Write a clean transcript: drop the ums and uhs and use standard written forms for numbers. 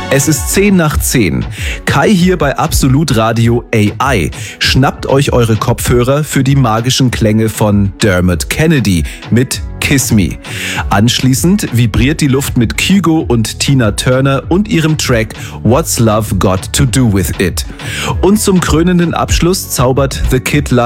Es ist 10 nach 10. Kai hier bei Absolut Radio AI. Schnappt euch eure Kopfhörer für die magischen Klänge von Dermot Kennedy mit Kiss Me. Anschließend vibriert die Luft mit Kygo und Tina Turner und ihrem Track What's Love Got to Do With It. Und zum krönenden Abschluss zaubert The Kid